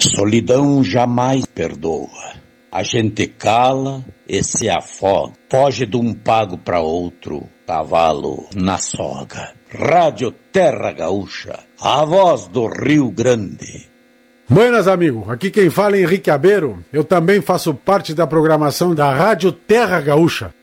Solidão jamais perdoa. A gente cala e se afoga. Foge de um pago para outro, cavalo na soga. Rádio Terra Gaúcha, a voz do Rio Grande. Buenas, amigo. Aqui quem fala é Henrique Abeiro. Eu também faço parte da programação da Rádio Terra Gaúcha.